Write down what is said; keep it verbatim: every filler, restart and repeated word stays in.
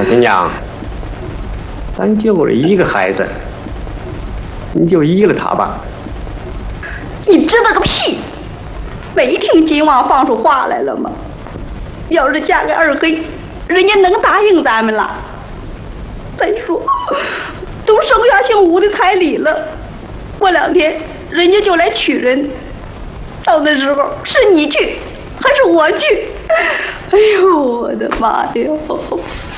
新娘，咱就这一个孩子，你就依了他吧。 你知道个屁！没听金王放出话来了吗？要是嫁给二黑，人家能答应咱们了？再说，都生下姓吴的彩礼了，过两天人家就来娶人，到那时候是你去还是我去？哎呦，我的妈呀！